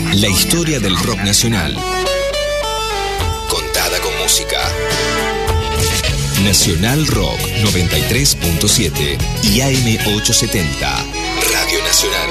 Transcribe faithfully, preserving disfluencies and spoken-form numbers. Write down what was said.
La historia del rock nacional, contada con música. Nacional Rock noventa y tres punto siete y A M ochocientos setenta, Radio Nacional.